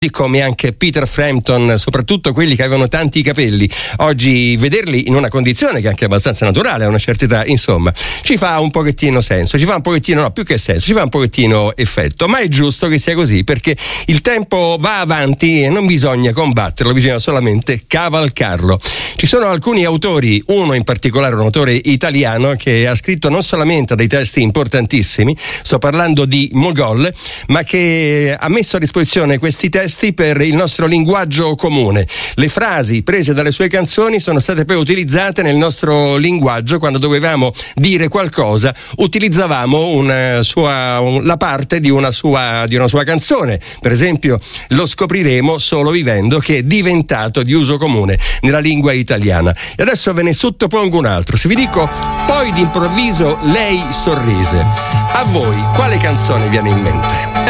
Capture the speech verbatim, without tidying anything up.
come anche Peter Frampton, soprattutto quelli che avevano tanti capelli. Oggi vederli in una condizione che è anche abbastanza naturale a una certa età, insomma, ci fa un pochettino senso, ci fa un pochettino, no, più che senso, ci fa un pochettino effetto, ma è giusto che sia così, perché il tempo va avanti e non bisogna combatterlo, bisogna solamente cavalcarlo. Ci sono alcuni autori, uno in particolare, un autore italiano, che ha scritto non solamente dei testi importantissimi, sto parlando di Mogol, ma che ha messo a disposizione questi testi per il nostro linguaggio comune. Le frasi prese dalle sue canzoni sono state poi utilizzate nel nostro linguaggio. Quando dovevamo dire qualcosa utilizzavamo una sua, un, la parte di una sua, di una sua canzone. Per esempio, Lo scopriremo solo vivendo, che è diventato di uso comune nella lingua italiana. E adesso ve ne sottopongo un altro. Se vi dico poi d'improvviso lei sorrise, a voi quale canzone viene in mente?